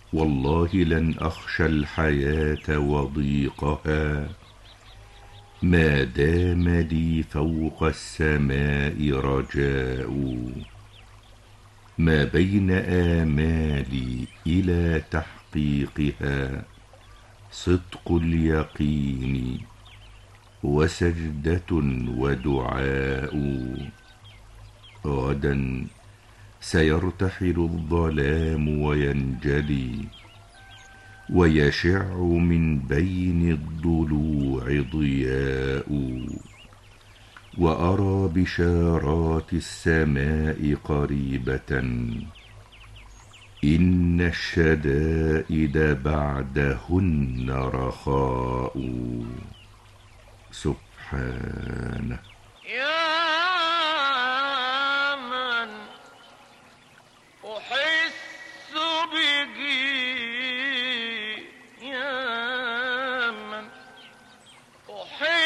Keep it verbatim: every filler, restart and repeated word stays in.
والله لن أخشى الحياة وضيقها ما دام لي فوق السماء رجاء. ما بين آمالي إلى تحقيقها صدق اليقين وسجدة ودعاء. غدا سيرتحل الظلام وينجلي ويشع من بين الضلوع ضياء. وأرى بشارات السماء قريبة إن الشدائد بعدهن رخاء. سبحانه. يا من أحس به، يا من أحس